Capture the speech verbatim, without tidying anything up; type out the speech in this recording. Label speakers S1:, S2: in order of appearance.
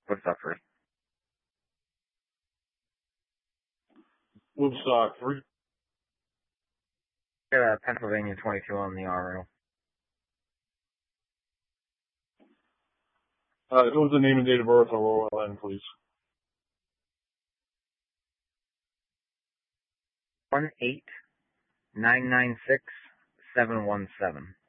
S1: What's up first?
S2: Woodstock three.
S1: Got a Pennsylvania twenty-two on the R O.
S2: Uh, what was the name and date of birth on Roll L N, please?
S1: One eight nine nine six seven one seven.